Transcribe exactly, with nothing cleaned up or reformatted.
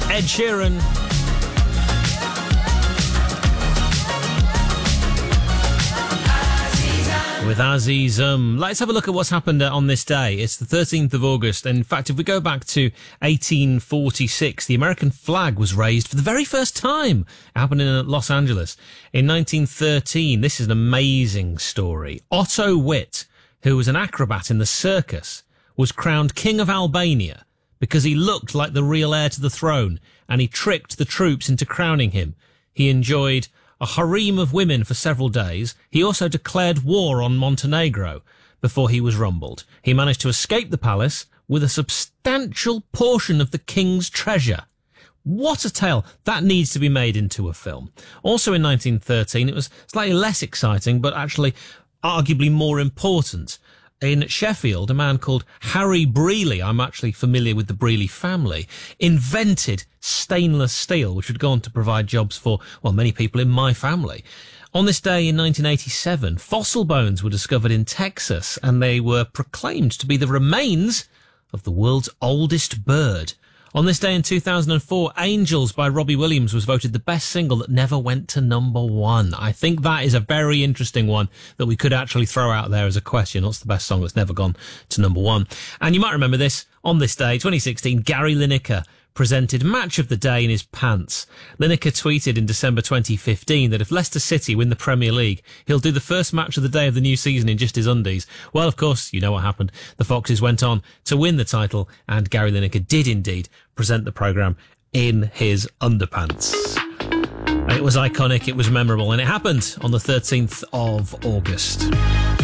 Ed Sheeran. With Aziz, um, let's have a look at what's happened uh, on this day. It's the thirteenth of August. And in fact, if we go back to eighteen forty-six, the American flag was raised for the very first time. It happened in Los Angeles. In nineteen thirteen, this is an amazing story. Otto Witt, who was an acrobat in the circus, was crowned King of Albania because he looked like the real heir to the throne, and he tricked the troops into crowning him. He enjoyed a harem of women for several days. He also declared war on Montenegro before he was rumbled. He managed to escape the palace with a substantial portion of the king's treasure. What a tale. That needs to be made into a film. Also in nineteen thirteen, it was slightly less exciting, but actually arguably more important. In Sheffield, a man called Harry Brealey, I'm actually familiar with the Brealey family, invented stainless steel, which would go on to provide jobs for, well, many people in my family. On this day in nineteen eighty-seven, fossil bones were discovered in Texas, and they were proclaimed to be the remains of the world's oldest bird. On this day in two thousand four, Angels by Robbie Williams was voted the best single that never went to number one. I think that is a very interesting one that we could actually throw out there as a question. What's the best song that's never gone to number one? And you might remember this. On this day, twenty sixteen, Gary Lineker presented Match of the Day in his pants. Lineker tweeted in December twenty fifteen that if Leicester City win the Premier League, he'll do the first match of the day of the new season in just his undies. Well, of course, you know what happened. The Foxes went on to win the title, and Gary Lineker did indeed present the programme in his underpants. It was iconic, it was memorable, and it happened on the thirteenth of August.